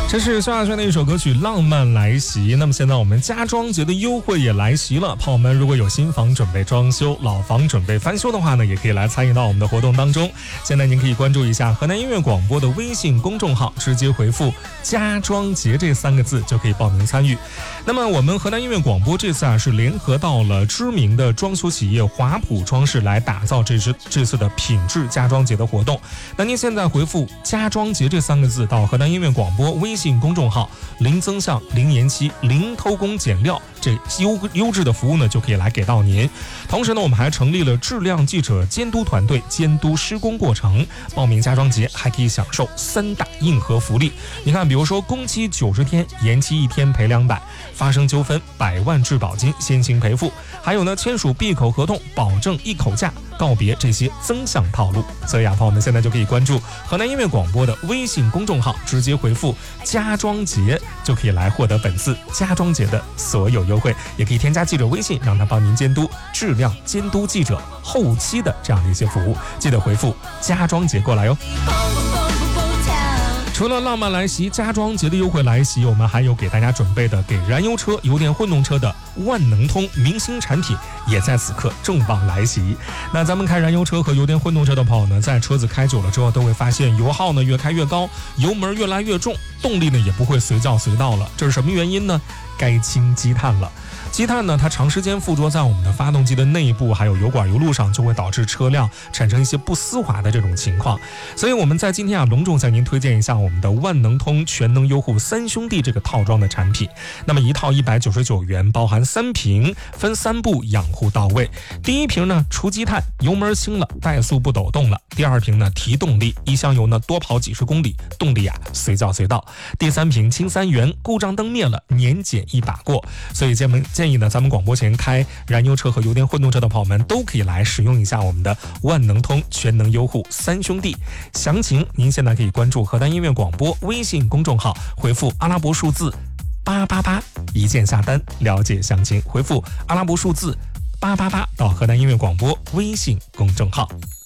这是萧亚轩的一首歌曲《浪漫来袭》。那么现在我们家装节的优惠也来袭了，朋友们如果有新房准备装修，老房准备翻修的话呢，也可以来参与到我们的活动当中。现在您可以关注一下河南音乐广播的微信公众号，直接回复家装节这3个字就可以报名参与。那么我们河南音乐广播这次是联合到了知名的装修企业华普装饰来打造这次的品质家装节的活动。那您现在回复家装节这3个字到河南音乐广播微信公众号，零增项、零延期、零偷工减料，这优质的服务呢就可以来给到您。同时呢，我们还成立了质量记者监督团队，监督施工过程。报名家装节还可以享受3大硬核福利。你看，比如说工期90天，延期1天赔200，发生纠纷100万质保金先行赔付，还有呢签署闭口合同，保证一口价，告别这些增项套路。所以朋友们现在就可以关注河南音乐广播的微信公众号，直接回复家装节就可以来获得本次家装节的所有优惠，也可以添加记者微信，让他帮您监督质量监督记者后期的这样的一些服务，记得回复家装节过来哟。除了浪漫来袭，家装节的优惠来袭，我们还有给大家准备的给燃油车、油电混动车的万能通明星产品，也在此刻重磅来袭。那咱们开燃油车和油电混动车的朋友呢，在车子开久了之后，都会发现油耗呢越开越高，油门越来越重，动力呢也不会随叫随到了。这是什么原因呢？该清积碳了。积碳呢，它长时间附着在我们的发动机的内部，还有油管油路上，就会导致车辆产生一些不丝滑的这种情况。所以我们在今天隆重向您推荐一下我们的万能通全能优护3兄弟这个套装的产品。那么一套199元，包含3瓶，分3步养护到位。第一瓶呢除积碳，油门轻了，怠速不抖动了；第2瓶呢提动力，一箱油呢多跑几十公里，动力随叫随到；第3瓶轻3元，故障灯灭了，年检一把过。所以建议呢，咱们广播前开燃油车和油电混动车的朋友们都可以来使用一下我们的万能通全能优护3兄弟。详情您现在可以关注河南音乐广播微信公众号，回复阿拉伯数字888一键下单了解详情，回复阿拉伯数字888到河南音乐广播微信公众号。